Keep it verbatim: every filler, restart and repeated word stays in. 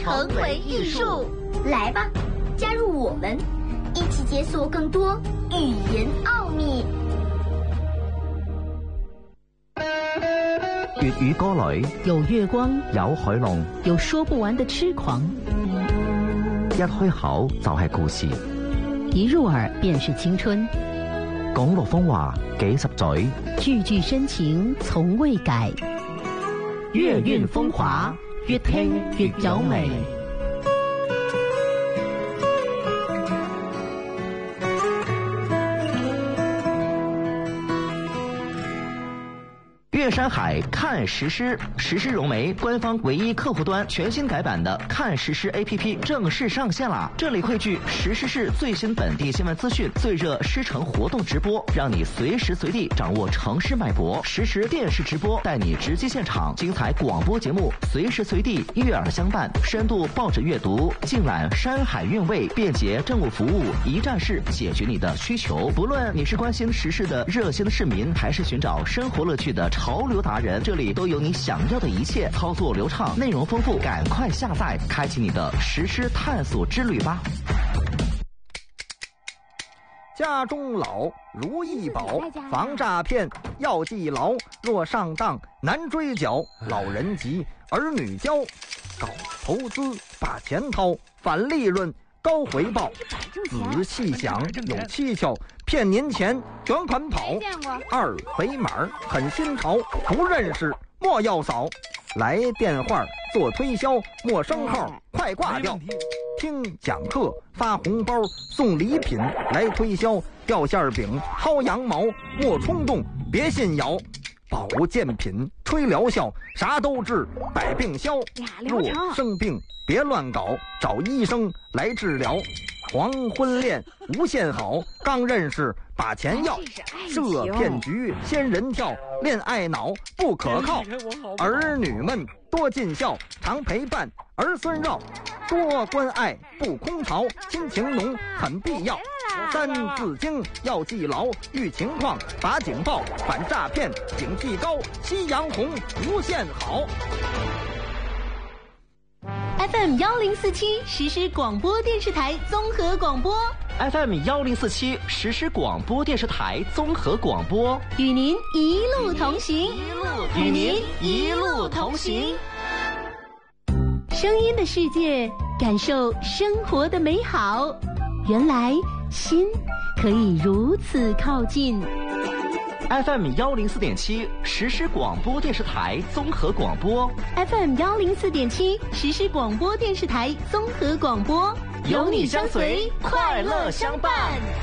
成为艺术。 来吧，加入我们，一起解锁更多语言奥秘。 粵語歌裏有月光， 有海龍， 有說不完的痴狂。 一開口就係故事， 一入耳便是青春。 講陸風話幾十載， 句句深情從未改。 粵韻風華，越聽越有味。岳山海看实施，实施融媒官方唯一客户端全新改版的看实施 A P P 正式上线啦！这里汇聚实施市最新本地新闻资讯、最热狮城活动直播，让你随时随地掌握城市脉搏。实时电视直播带你直击现场，精彩广播节目随时随地悦耳相伴，深度报纸阅读，尽览山海韵味，便捷政务服务，一站式解决你的需求。不论你是关心时事的热心市民，还是寻找生活乐趣的潮潮流达人，这里都有你想要的一切，操作流畅，内容丰富，赶快下载，开启你的实施探索之旅吧。 家中老如意宝，防诈骗要记牢，若上当难追缴，老人急儿女教，搞投资把钱掏，返利润高回报，仔细想有蹊跷，骗您钱卷款跑，二维码很新潮，不认识莫要扫，来电话做推销，陌生号快挂掉，听讲课发红包送礼品来推销，掉馅饼薅羊毛莫冲动别信谣，保健品吹疗效啥都治百病消，若生病别乱搞，找医生来治疗，黄昏恋无限好，刚认识把钱要，设骗局仙人跳，恋爱脑不可靠，儿女们多尽孝，常陪伴儿孙绕，多关爱不空巢，亲情浓很必要，三字经要记牢，遇情况把警报，反诈骗警惕高，夕阳红无限好。 F M 幺零四七实时广播电视台综合广播 F M 幺零四七实时广播电视台综合广播， 与您一路同行， 与您一路同行。 声音的世界，感受生活的美好。原来心可以如此靠近。 F M 幺零四点七实时广播电视台综合广播 ，F M 幺零四点七实时广播电视台综合广播， 有你相随，快乐相伴。